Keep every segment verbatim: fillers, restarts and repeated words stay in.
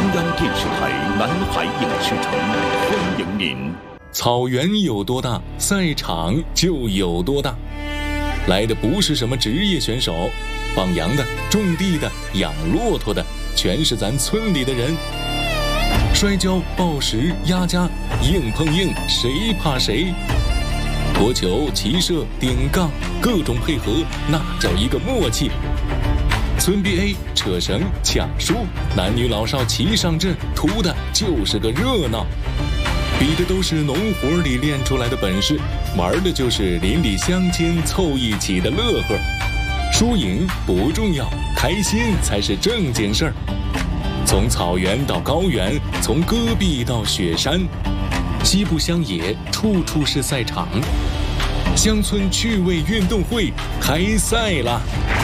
央电视台南海影视城欢迎您。 草原有多大，赛场就有多大。来的不是什么职业选手，放羊的、种地的、养骆驼的，全是咱村里的人。摔跤、抱石、压家，硬碰硬，谁怕谁？夺球、骑射、顶杠，各种配合，那叫一个默契。村 B A 扯绳、抢书，男女老少齐上阵，图的就是个热闹。比的都是农活里练出来的本事，玩的就是邻里乡亲凑一起的乐呵。输赢不重要，开心才是正经事儿。从草原到高原，从戈壁到雪山，西部乡野处处是赛场。乡村趣味运动会开赛啦！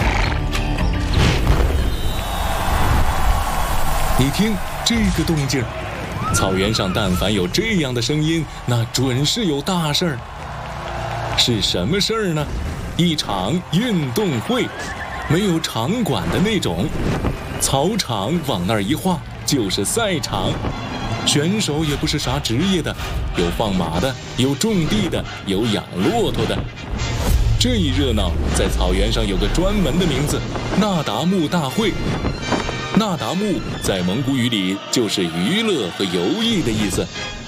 你听这个动静，草原上但凡有这样的声音，那准是有大事儿。是什么事儿呢？一场运动会，没有场馆的那种，草场往那儿一画就是赛场。选手也不是啥职业的，有放马的，有种地的，有养骆驼的。这一热闹在草原上有个专门的名字——那达慕大会。那达慕在蒙古语里就是娱乐和游艺的意思。